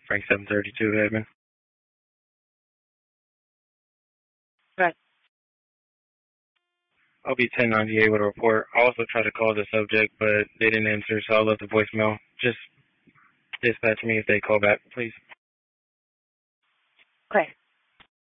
Frank 732 admin. Right. I'll be 1098 with a report. I also tried to call the subject, but they didn't answer, so I left a voicemail. Just dispatch me if they call back, please. Okay.